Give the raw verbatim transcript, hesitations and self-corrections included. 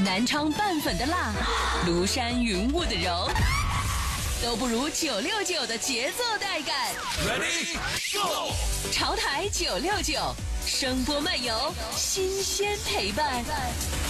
南昌拌粉的辣，庐山云雾的柔，都不如九六九的节奏带感。 Ready go！ 潮台九六九，声波漫游，新鲜陪伴。